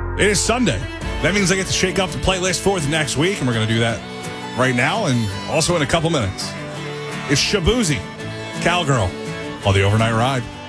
It is Sunday. That means I get to shake up the playlist for the next week, and we're going to do that right now and also in a couple minutes. It's Shaboozey, Cowgirl, on the Overnight Ride.